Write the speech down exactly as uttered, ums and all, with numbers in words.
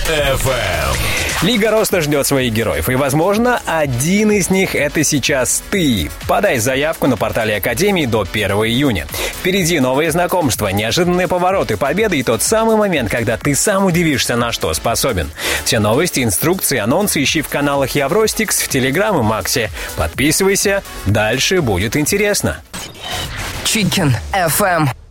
эф эм. Лига роста ждет своих героев, и, возможно, один из них — это сейчас ты. Подай заявку на портале Академии до первого июня. Впереди новые знакомства, неожиданные повороты, победы и тот самый момент, когда ты сам удивишься, на что способен. Все новости, инструкции, анонсы ищи в каналах Евростикс, в Телеграм и Максе. Подписывайся, дальше будет интересно. Chicken эф эм.